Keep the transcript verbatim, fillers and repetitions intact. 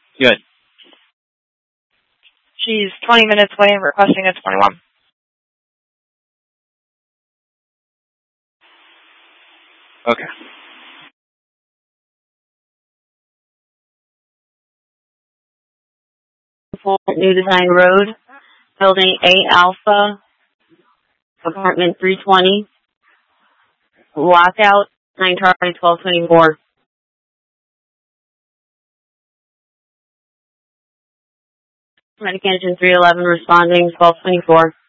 Good. She's twenty minutes away and requesting a twenty-one. Okay. New Design Road, Building A Alpha, Apartment three twenty, Lockout, nine Charlie, twelve twenty-four. Medic Engine three eleven responding, twelve twenty-four.